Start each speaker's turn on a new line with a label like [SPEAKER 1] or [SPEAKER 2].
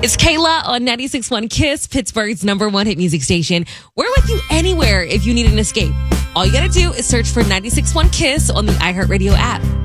[SPEAKER 1] It's Kayla on 96.1 KISS, Pittsburgh's #1 hit music station. We're with you anywhere if you need an escape. All you gotta do is search for 96.1 KISS on the iHeartRadio app.